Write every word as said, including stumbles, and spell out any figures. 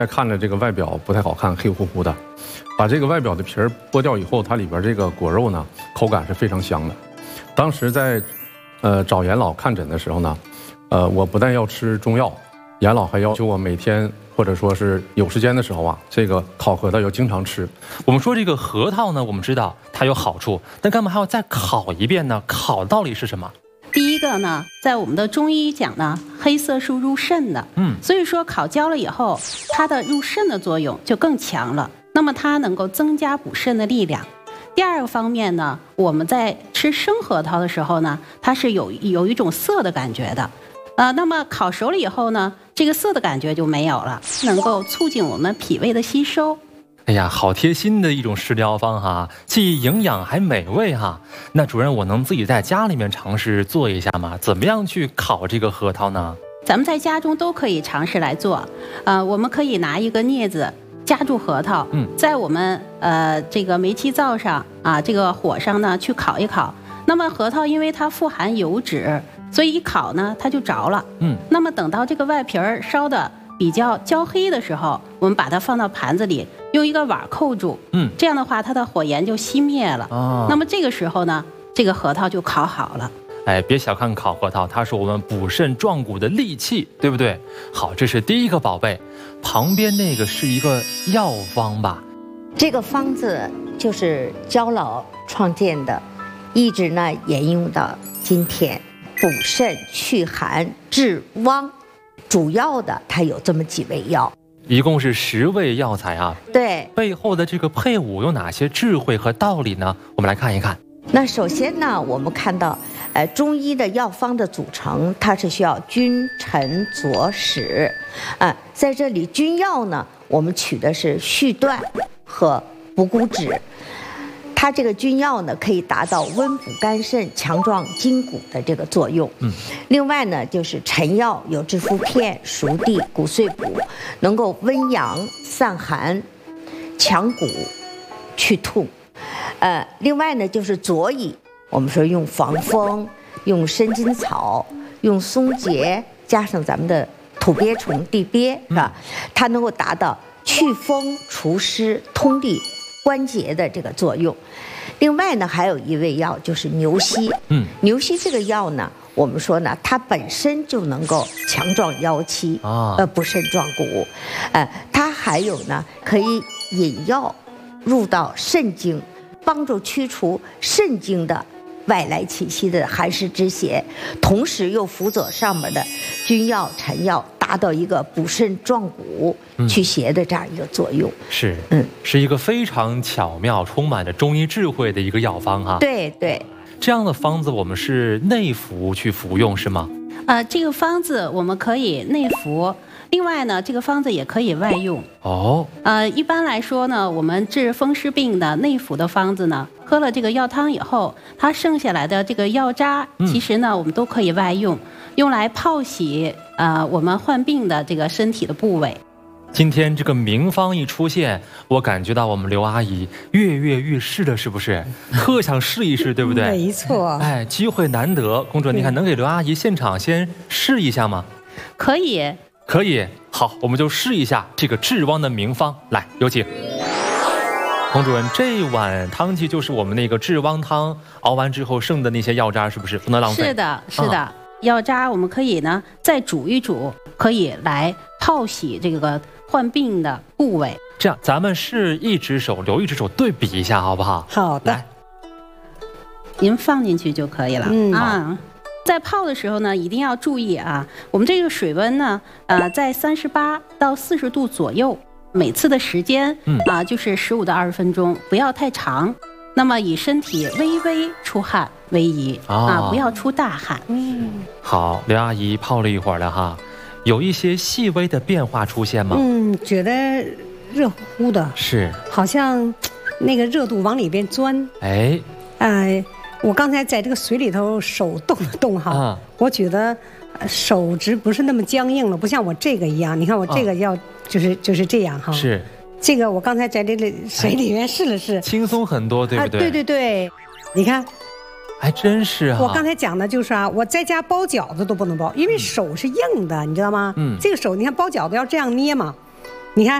再看着这个外表不太好看，黑乎乎的，把这个外表的皮儿剥掉以后，它里边这个果肉呢，口感是非常香的。当时在呃找严老看诊的时候呢，呃，我不但要吃中药，严老还要求我每天或者说是有时间的时候啊，这个烤核桃要经常吃。 我们说这个核桃呢，我们知道它有好处，但干嘛还要再烤一遍呢？烤的道理是什么？ 第一个呢，在我们的中医讲呢，黑色素入肾的，嗯，所以说烤焦了以后，它的入肾的作用就更强了。那么它能够增加补肾的力量。第二个方面呢，我们在吃生核桃的时候呢，它是有有一种涩的感觉的，呃，那么烤熟了以后呢，这个涩的感觉就没有了，能够促进我们脾胃的吸收。 哎呀，好贴心的一种食疗方哈，既营养还美味哈。那主任，我能自己在家里面尝试做一下吗？怎么样去烤这个核桃呢？ 咱们在家中都可以尝试来做，呃，我们可以拿一个镊子夹住核桃，嗯，在我们呃这个煤气灶上啊，这个火上呢去烤一烤。那么核桃因为它富含油脂，所以一烤呢它就着了，嗯。那么等到这个外皮儿烧的比较焦黑的时候，我们把它放到盘子里，用一个碗扣住，嗯，这样的话它的火焰就熄灭了。哦，那么这个时候呢，这个核桃就烤好了。 哎，别小看烤核桃，它是我们补肾壮骨的利器，对不对？好，这是第一个宝贝，旁边那个是一个药方吧？ 这个方子就是焦老创建的，一直呢沿用到今天，补肾祛寒治汪。主要的它有这么几味药， 一共是十味药材啊。 对， 背后的这个配伍有哪些智慧和道理呢？我们来看一看。 那首先呢，我们看到，呃，中医的药方的组成，它是需要君臣佐使，啊、呃，在这里君药呢，我们取的是续断和补骨脂。它这个君药呢，可以达到温补肝肾、强壮筋骨的这个作用。嗯，另外呢，就是臣药有治肤片、熟地、骨碎补，能够温阳散寒、强骨、去痛。呃，另外呢，就是佐以，我们说用防风、用生筋草、用松节，加上咱们的土鳖虫、地鳖，是吧？它能够达到祛风除湿、通利关节的这个作用。另外呢，还有一味药就是牛膝。嗯，牛膝这个药呢，我们说呢，它本身就能够强壮腰膝，啊，呃，补肾壮骨。呃，它还有呢，可以引药入到肾经，帮助驱除肾经的外来气息的寒湿之邪，同时又辅佐上面的君药、臣药，达到一个补肾壮骨、祛邪的这样一个作用。 是，嗯，是一个非常巧妙、充满着中医智慧的一个药方哈。 对对， 这样的方子我们是内服去服用是吗？ 呃，这个方子我们可以内服。另外呢，这个方子也可以外用哦。呃，一般来说呢，我们治风湿病的内服的方子呢，喝了这个药汤以后，它剩下来的这个药渣，其实呢，我们都可以外用，用来泡洗呃我们患病的这个身体的部位。 今天这个名方一出现，我感觉到我们刘阿姨跃跃欲试的，是不是？特想试一试，对不对？ 没错。 哎，机会难得，公主，你看能给刘阿姨现场先试一下吗？ 可以。 可以，好，我们就试一下这个治汪的名方。来，有请洪主任。这碗汤剂就是我们那个治汪汤熬完之后剩的那些药渣，是不是不能浪费？ 是的，是的。啊、药渣我们可以呢再煮一煮，可以来泡洗这个患病的部位。 这样，咱们是一只手留一只手对比一下，好不好？ 好的。 来， 您放进去就可以了。嗯啊。在泡的时候呢，一定要注意啊，我们这个水温呢，呃，在三十八到四十度左右，每次的时间啊、呃、就是十五到二十分钟，不要太长。那么以身体微微出汗为宜、哦、啊，不要出大汗。 嗯，好，刘阿姨泡了一会儿了哈，有一些细微的变化出现吗？ 嗯，觉得热乎乎的， 是， 好像那个热度往里边钻。 哎， 哎。我刚才在这个水里头手动了动哈，啊、我觉得手指不是那么僵硬了，不像我这个一样。你看我这个要就是、啊、就是这样哈。 是。 这个我刚才在这里水里面试了试， 轻松很多，对不对？ 啊、对对对，你看， 还真是啊。 我刚才讲的就是啊，我在家包饺子都不能包，因为手是硬的，你知道吗？嗯。这个手你看包饺子要这样捏嘛， 你看。